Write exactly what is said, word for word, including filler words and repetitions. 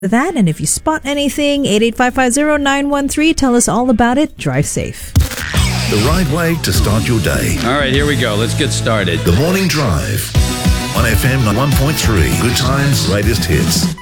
that. And if you spot anything, eight eight five five zero nine one three. Tell us all about it. Drive safe. The right way to start your day. All right, here we go. Let's get started. The Morning Drive on F M one point three. Good times, latest hits.